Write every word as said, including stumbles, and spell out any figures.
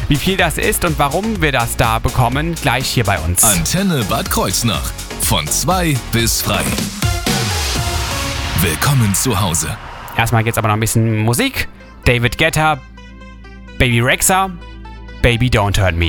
Wie viel das ist und warum wir das da bekommen, gleich hier bei uns. Antenne Bad Kreuznach. Von zwei bis frei. Willkommen zu Hause. Erstmal geht's aber noch ein bisschen Musik. David Guetta, Baby Rexha, Baby Don't Hurt Me.